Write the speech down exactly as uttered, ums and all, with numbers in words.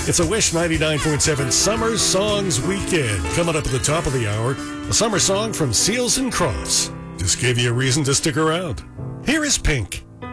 It's a Wish ninety-nine point seven Summer Songs Weekend. Coming up at the top of the hour, a summer song from Seals and Crofts. Just gave you a reason to stick around. Here is Pink.